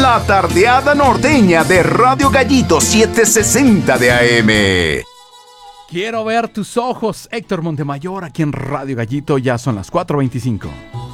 La tardeada norteña de Radio Gallito 760 de AM. Quiero ver tus ojos, Héctor Montemayor, aquí en Radio Gallito. Ya son las 4:25.